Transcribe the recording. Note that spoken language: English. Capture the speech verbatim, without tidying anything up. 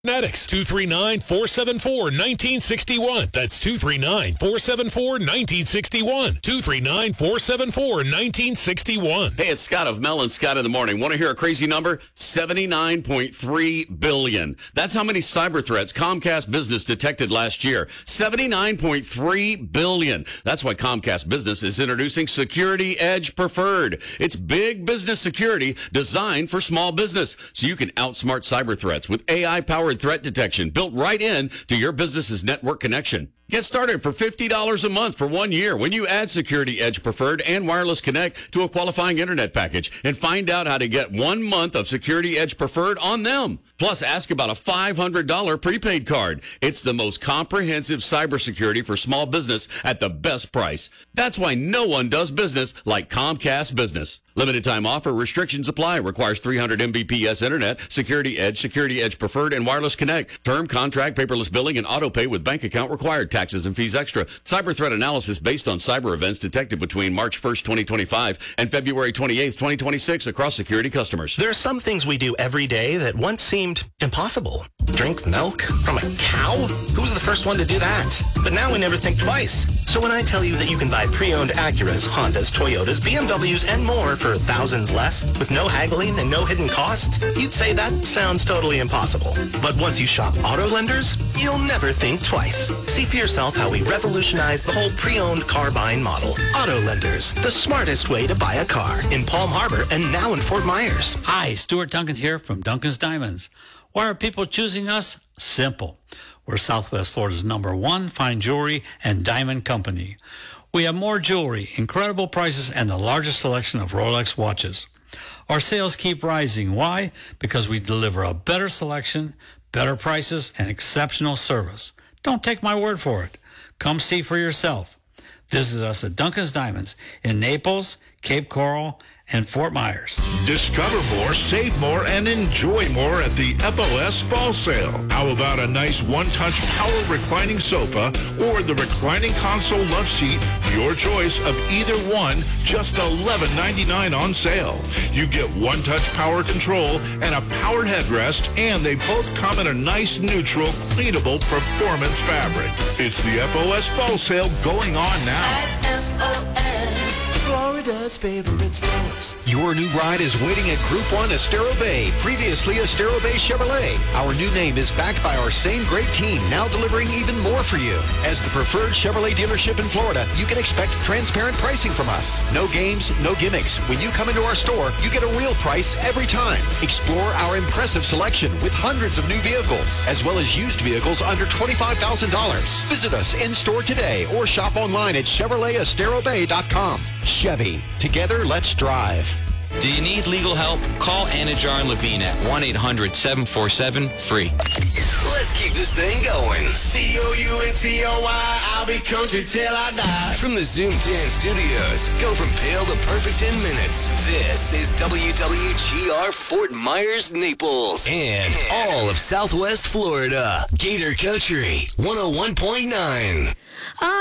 Cybernetics, two three nine, four seven four, one nine six one. That's two three nine, four seven four, one nine six one. two three nine, four seven four, one nine six one. Hey, it's Scott of Mel and Scott in the Morning. Want to hear a crazy number? seventy-nine point three billion. That's how many cyber threats Comcast Business detected last year. seventy-nine point three billion. That's why Comcast Business is introducing Security Edge Preferred. It's big business security designed for small business, so you can outsmart cyber threats with A I-powered threat detection built right in to your business's network connection. Get started for fifty dollars a month for one year when you add Security Edge Preferred and Wireless Connect to a qualifying internet package, and find out how to get one month of Security Edge Preferred on them. Plus, ask about a five hundred dollars prepaid card. It's the most comprehensive cybersecurity for small business at the best price. That's why no one does business like Comcast Business. Limited time offer. Restrictions apply. Requires three hundred megabits per second internet, Security Edge, Security Edge Preferred, and Wireless Connect. Term, contract, paperless billing, and auto pay with bank account required. Taxes and fees extra. Cyber threat analysis based on cyber events detected between March first, twenty twenty-five and February twenty-eighth, twenty twenty-six across security customers. There are some things we do every day that once seemed impossible. Drink milk from a cow? Who was the first one to do that? But now we never think twice. So when I tell you that you can buy pre-owned Acuras, Hondas, Toyotas, B M Ws, and more for thousands less with no haggling and no hidden costs, you'd say that sounds totally impossible. But once you shop auto lenders, you'll never think twice. See for yourself how we revolutionized the whole pre-owned car buying model. Auto lenders, the smartest way to buy a car in Palm Harbor and now in Fort Myers. Hi, Stuart Duncan here from Duncan's Diamonds. Why are people choosing us? Simple. We're Southwest Florida's number one fine jewelry and diamond company. We have more jewelry, incredible prices, and the largest selection of Rolex watches. Our sales keep rising. Why? Because we deliver a better selection, better prices, and exceptional service. Don't take my word for it. Come see for yourself. Visit us at Duncan's Diamonds in Naples, Cape Coral, and Fort Myers. Discover more, save more, and enjoy more at the F O S Fall Sale. How about a nice one-touch power reclining sofa or the reclining console love seat? Your choice of either one, just eleven ninety-nine on sale. You get one-touch power control and a powered headrest, and they both come in a nice, neutral, cleanable performance fabric. It's the F O S Fall Sale going on now. At F O S, Florida's favorite stores. Your new ride is waiting at Group one Estero Bay, previously Estero Bay Chevrolet. Our new name is backed by our same great team, now delivering even more for you. As the preferred Chevrolet dealership in Florida, you can expect transparent pricing from us. No games, no gimmicks. When you come into our store, you get a real price every time. Explore our impressive selection with hundreds of new vehicles, as well as used vehicles under twenty-five thousand dollars. Visit us in-store today or shop online at Chevrolet Estero Bay dot com. Chevy. Together, let's drive. Do you need legal help? Call Anajar and Levine at one eight hundred, seven four seven, F R E E. Let's keep this thing going. C O U N T O Y, I'll be country till I die. From the Zoom ten studios, go from pale to perfect in minutes. This is W W G R Fort Myers, Naples, and all of Southwest Florida. Gator Country, one oh one point nine.